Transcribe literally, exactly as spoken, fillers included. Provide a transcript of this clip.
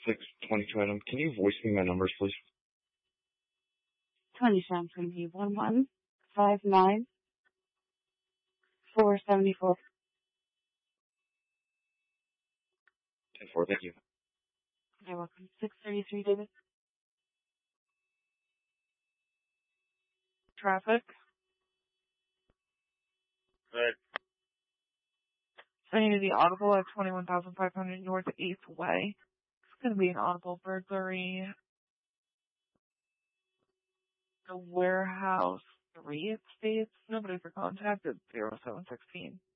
six twenty-two item. Can you voice me my numbers, please? twenty-seven from me. One one five nine four seventy four. Ten four. Thank you. You're welcome. Six thirty three, David. Traffic. Good. Sending you the audible at twenty-one thousand five hundred North eighth Way. It's going to be an audible burglary. The warehouse three, it states. Nobody for contact at zero seven sixteen.